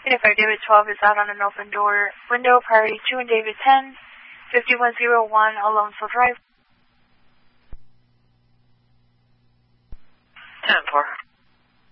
Unified David 12 is out on an open door window. Priority 2 and David 10. 5101 Alonso Drive.